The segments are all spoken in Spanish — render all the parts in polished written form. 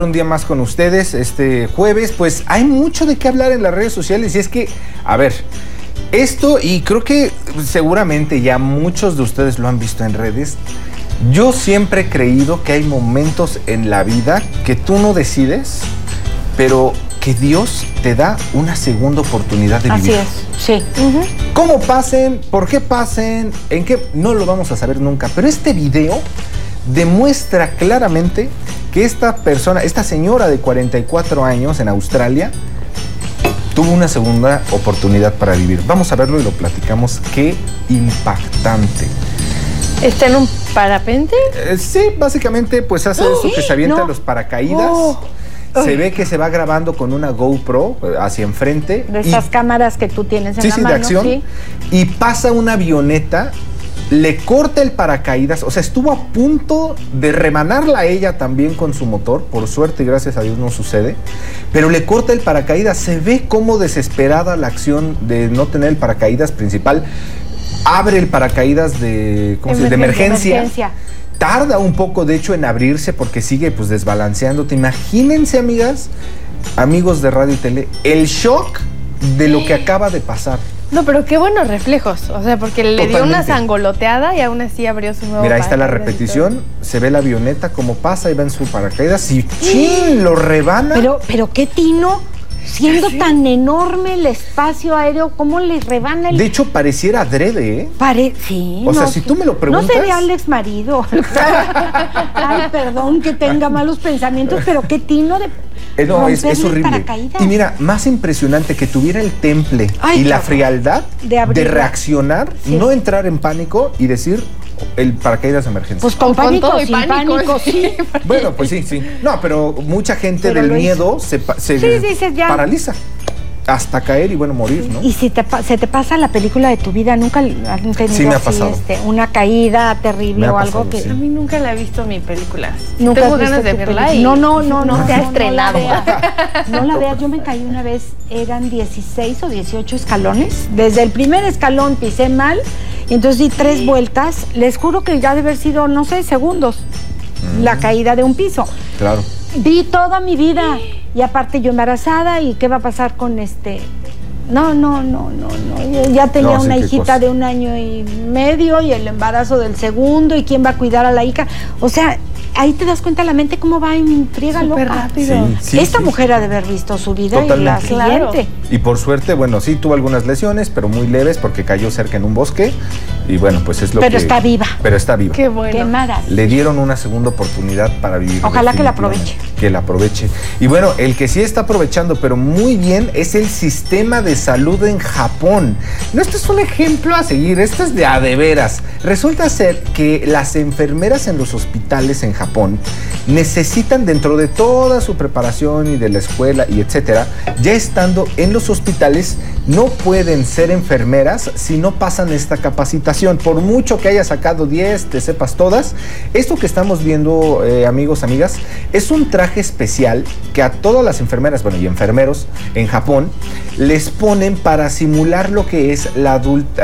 Un día más con ustedes, este jueves, pues hay mucho de qué hablar en las redes sociales y es que, a ver, esto, y creo que seguramente ya muchos de ustedes lo han visto en redes, yo siempre he creído que hay momentos en la vida que tú no decides, pero que Dios te da una segunda oportunidad de vivir. Así es, sí. ¿Cómo pasen? ¿Por qué pasen? ¿En qué? No lo vamos a saber nunca, pero este video demuestra claramente que esta persona, esta señora de 44 años en Australia, tuvo una segunda oportunidad para vivir. Vamos a verlo y lo platicamos. ¡Qué impactante! ¿Está en un parapente? Sí, básicamente pues hace eso, que se avienta los paracaídas. Se ve que se va grabando con una GoPro hacia enfrente. De esas cámaras que tú tienes en la mano. De acción. Sí. Y pasa una avioneta, le corta el paracaídas, o sea, estuvo a punto de remanarla a ella también con su motor, por suerte y gracias a Dios no sucede, pero le corta el paracaídas, se ve como desesperada la acción de no tener el paracaídas principal, abre el paracaídas de emergencia. Tarda un poco, de hecho, en abrirse porque sigue pues desbalanceándote. Imagínense, amigas, amigos de Radio y Tele, el shock de lo que acaba de pasar. No, pero qué buenos reflejos, o sea, porque le dio una sangoloteada y aún así abrió su nuevo. Mira, ahí está la repetición, se ve la avioneta como pasa y va en su paracaídas y ¡chin! Lo rebana. Pero qué tino, siendo tan enorme el espacio aéreo, ¿cómo le rebana el...? De hecho, pareciera adrede, ¿eh? Sí. O sea, si tú me lo preguntas... No sería el exmarido. Ay, perdón que tenga malos pensamientos, pero qué tino de... No, es horrible. Y mira, más impresionante que tuviera el temple y la frialdad de reaccionar, no entrar en pánico y decir el paracaídas de emergencia. Pues con pánico, sin pánico, sí. Bueno, pues sí. No, pero mucha gente del miedo se paraliza hasta caer y bueno, morir, ¿no? Y si se te pasa la película de tu vida, ¿nunca han tenido sí me ha pasado. Una caída terrible o algo que... Sí. A mí nunca la he visto mi película. Nunca tengo ganas de verla y... No se ha estrenado. No la veas, yo me caí una vez, eran 16 o 18 escalones. Desde el primer escalón pisé mal y entonces di 3 vueltas. Les juro que ya debe haber sido, no sé, segundos la caída de un piso. Claro. Vi toda mi vida. Y aparte yo embarazada, ¿y qué va a pasar con No. Yo ya tenía una hijita de 1 año y medio y el embarazo del segundo, y quién va a cuidar a la hija. O sea, ahí te das cuenta la mente cómo va en friega loca. Rápido. Esta mujer ha de haber visto su vida y la siguiente. Y por suerte, bueno, sí tuvo algunas lesiones, pero muy leves porque cayó cerca en un bosque. Y bueno, pues es lo Pero está viva. Pero está viva. Qué bueno. Qué maravilla. Le dieron una segunda oportunidad para vivir. Ojalá que la aproveche. Que la aproveche. Y bueno, el que sí está aprovechando, pero muy bien, es el sistema de salud en Japón. No, esto es un ejemplo a seguir, esto es de a de veras. Resulta ser que las enfermeras en los hospitales en Japón necesitan, dentro de toda su preparación y de la escuela y etcétera, ya estando en los hospitales, no pueden ser enfermeras si no pasan esta capacitación. Por mucho que hayas sacado 10, te sepas todas, esto que estamos viendo, amigos, amigas, es un traje especial que a todas las enfermeras, bueno, y enfermeros en Japón, les ponen para simular lo que es la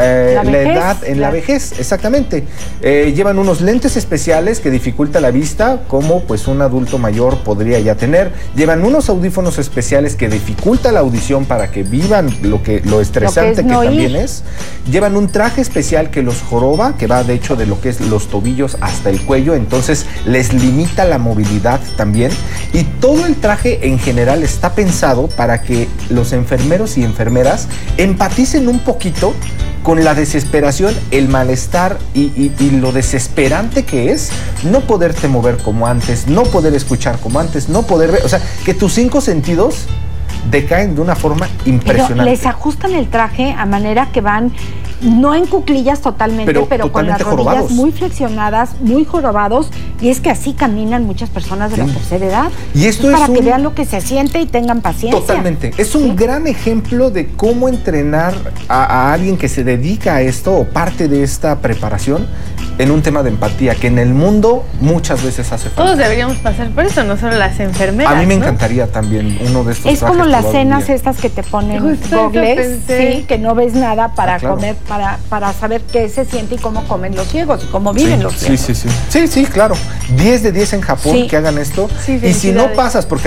edad en la vejez, exactamente. Llevan unos lentes especiales que dificulta la vista, como pues un adulto mayor podría ya tener. Llevan unos audífonos especiales que dificulta la audición para que vivan lo estresante que también es. Llevan un traje especial que los joroba, que va de hecho de lo que es los tobillos hasta el cuello, entonces les limita la movilidad también. Y todo el traje en general está pensado para que los enfermeros y enfermeras empaticen un poquito con la desesperación, el malestar y lo desesperante que es no poderte mover como antes, no poder escuchar como antes, no poder ver, o sea, que tus 5 sentidos decaen de una forma impresionante. Pero les ajustan el traje a manera que van, no en cuclillas totalmente, pero con las rodillas jorobados, muy flexionadas, muy jorobados, y es que así caminan muchas personas de la tercera edad. Y esto es para que vean lo que se siente y tengan paciencia. Totalmente. Es un gran ejemplo de cómo entrenar a alguien que se dedica a esto o parte de esta preparación en un tema de empatía, que en el mundo muchas veces hace falta. Todos deberíamos pasar por eso, no solo las enfermeras. A mí me encantaría también uno de estos. Es como las cenas estas que te ponen gogles, sí, que no ves nada para comer, para saber qué se siente y cómo comen los ciegos y cómo viven los ciegos. Sí, claro. 10 de 10 en Japón que hagan esto. Sí, y si no pasas, porque